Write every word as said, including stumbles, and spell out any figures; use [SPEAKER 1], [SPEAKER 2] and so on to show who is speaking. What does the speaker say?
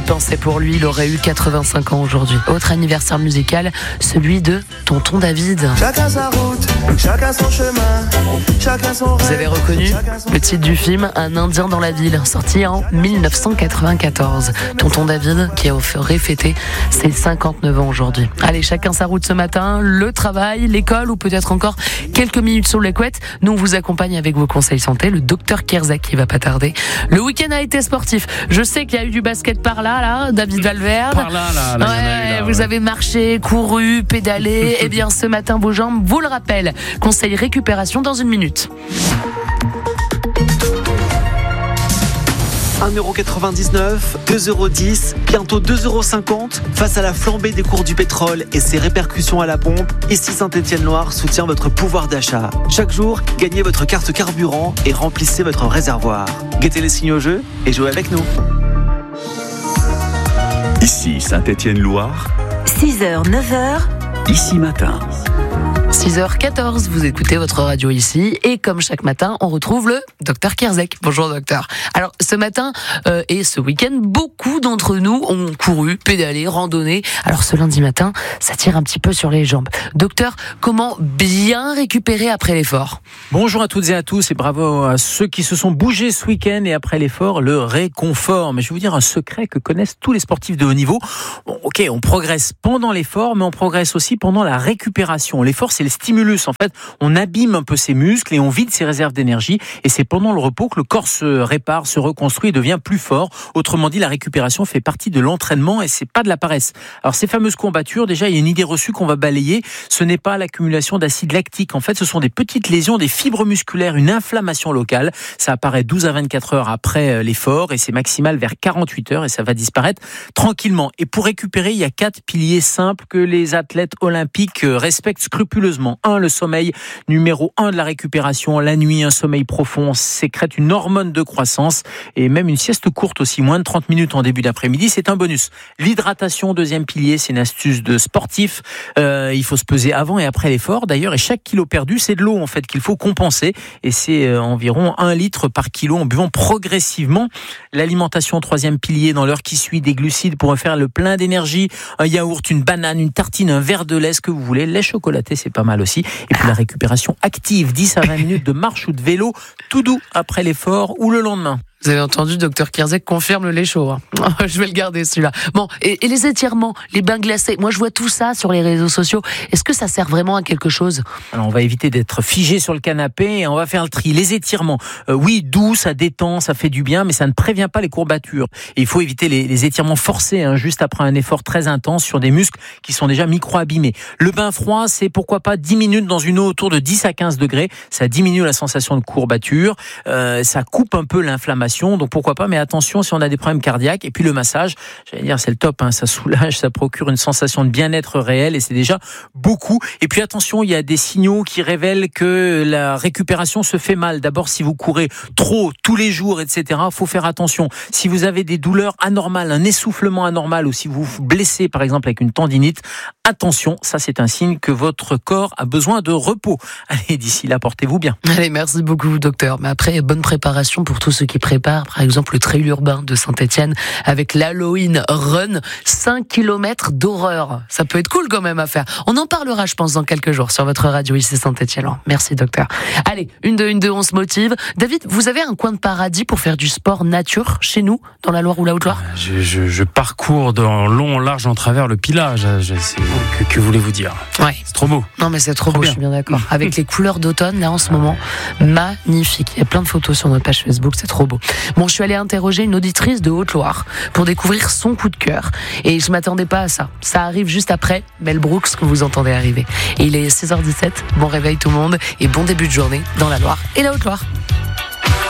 [SPEAKER 1] pensais pour lui, il aurait eu quatre-vingt-cinq ans aujourd'hui. Autre anniversaire musical, celui de Tonton David.
[SPEAKER 2] Chacun sa route, chacun son chemin, chacun son rêve.
[SPEAKER 1] Vous avez reconnu le titre du film Un Indien dans la ville, sorti en dix-neuf cent quatre-vingt-quatorze. Tonton David qui aurait fêté ses cinquante-neuf ans aujourd'hui. Allez, chacun sa route ce matin, le travail, l'école ou peut-être encore quelques minutes sous la couette. Nous on vous accompagne avec vos conseils santé, le docteur Kierzek qui va pas tarder. Le week-end a été sportif. Je sais qu'il y a eu du basket par là, là, David Valverde.
[SPEAKER 3] Par là, là, là,
[SPEAKER 1] ouais,
[SPEAKER 3] il y en a eu, là,
[SPEAKER 1] vous
[SPEAKER 3] ouais.
[SPEAKER 1] avez marché, couru, pédalé. Eh bien, ce matin, vos jambes vous le rappellent. Conseil récupération dans une minute.
[SPEAKER 4] un euro quatre-vingt-dix-neuf, deux euros dix, bientôt deux euros cinquante. Face à la flambée des cours du pétrole et ses répercussions à la pompe, ici Saint-Étienne-Loire soutient votre pouvoir d'achat. Chaque jour, gagnez votre carte carburant et remplissez votre réservoir. Guettez les signes au jeu et jouez avec nous.
[SPEAKER 5] Ici Saint-Étienne-Loire,
[SPEAKER 6] six heures, neuf heures,
[SPEAKER 5] ici matin.
[SPEAKER 1] six heures quatorze, vous écoutez votre radio ici et comme chaque matin, on retrouve le docteur Kierzek. Bonjour docteur. Alors ce matin euh, et ce week-end, beaucoup d'entre nous ont couru, pédalé, randonné. Alors ce lundi matin, ça tire un petit peu sur les jambes. Docteur, comment bien récupérer après l'effort ?
[SPEAKER 3] Bonjour à toutes et à tous et bravo à ceux qui se sont bougés ce week-end et après l'effort, le réconfort. Mais je vais vous dire un secret que connaissent tous les sportifs de haut niveau. Bon, ok, on progresse pendant l'effort, mais on progresse aussi pendant la récupération. L'effort, c'est le stimulus. En fait, on abîme un peu ses muscles et on vide ses réserves d'énergie. Et c'est pendant le repos que le corps se répare, se reconstruit et devient plus fort. Autrement dit, la récupération fait partie de l'entraînement et c'est pas de la paresse. Alors, ces fameuses courbatures, déjà, il y a une idée reçue qu'on va balayer. Ce n'est pas l'accumulation d'acide lactique. En fait, ce sont des petites lésions, des fibres musculaires, une inflammation locale. Ça apparaît douze à vingt-quatre heures après l'effort et c'est maximal vers quarante-huit heures et ça va disparaître tranquillement. Et pour récupérer, il y a quatre piliers simples que les athlètes olympiques respectent scrupuleusement. Un, le sommeil. Numéro un de la récupération. La nuit, un sommeil profond sécrète une hormone de croissance et même une sieste courte aussi, moins de trente minutes en début d'après-midi, c'est un bonus. L'hydratation, deuxième pilier, c'est une astuce de sportif. Euh, il faut se peser avant et après l'effort d'ailleurs et chaque kilo perdu, c'est de l'eau en fait qu'il faut compenser et c'est euh, environ un litre par kilo en buvant progressivement. L'alimentation, troisième pilier, dans l'heure qui suit, des glucides pour faire le plein d'énergie, un yaourt, une banane, une tartine, un verre de lait, ce que vous voulez, lait chocolaté, c'est pas mal aussi. Et puis la récupération active, dix à vingt minutes de marche ou de vélo, tout doux après l'effort ou le lendemain.
[SPEAKER 1] Vous avez entendu, docteur Kierzek confirme le lait chaud. Hein. Je vais le garder celui-là. Bon, et, et les étirements, les bains glacés. Moi, je vois tout ça sur les réseaux sociaux. Est-ce que ça sert vraiment à quelque chose ?
[SPEAKER 3] Alors, on va éviter d'être figé sur le canapé et on va faire le tri. Les étirements, euh, oui, doux, ça détend, ça fait du bien, mais ça ne prévient pas les courbatures. Et il faut éviter les, les étirements forcés, hein, juste après un effort très intense sur des muscles qui sont déjà micro-abîmés. Le bain froid, c'est pourquoi pas dix minutes dans une eau autour de dix à quinze degrés. Ça diminue la sensation de courbature, euh, ça coupe un peu l'inflammation. Donc pourquoi pas, mais attention si on a des problèmes cardiaques. Et puis le massage, j'allais dire c'est le top, hein, ça soulage, ça procure une sensation de bien-être réel et c'est déjà beaucoup. Et puis attention, il y a des signaux qui révèlent que la récupération se fait mal. D'abord, si vous courez trop tous les jours, et cetera, faut faire attention. Si vous avez des douleurs anormales, un essoufflement anormal ou si vous vous blessez par exemple avec une tendinite, attention, ça c'est un signe que votre corps a besoin de repos. Allez, d'ici là, portez-vous bien.
[SPEAKER 1] Allez, merci beaucoup, docteur. Mais après, bonne préparation pour tous ceux qui préparent, par exemple, le trail urbain de Saint-Étienne avec l'Halloween Run, cinq kilomètres d'horreur. Ça peut être cool quand même à faire. On en parlera, je pense, dans quelques jours sur votre radio ici Saint-Étienne. Merci, docteur. Allez, une de une de, on se motive. David, vous avez un coin de paradis pour faire du sport nature chez nous, dans la Loire ou la Haute-Loire ?
[SPEAKER 7] Je, je, je parcours dans long, en large, en travers le Pilage. Je, c'est, que, que voulez-vous dire ?
[SPEAKER 1] Ouais.
[SPEAKER 7] C'est trop beau.
[SPEAKER 1] Non, mais c'est trop,
[SPEAKER 7] trop
[SPEAKER 1] beau,
[SPEAKER 7] bien.
[SPEAKER 1] Je suis bien d'accord. Avec les couleurs d'automne, là, en ce moment, magnifique. Il y a plein de photos sur notre page Facebook, c'est trop beau. Bon, je suis allée interroger une auditrice de Haute-Loire pour découvrir son coup de cœur. Et je m'attendais pas à ça. Ça arrive juste après Mel Brooks que vous entendez arriver. Et il est seize heures dix-sept. Bon réveil tout le monde et bon début de journée dans la Loire et la Haute-Loire.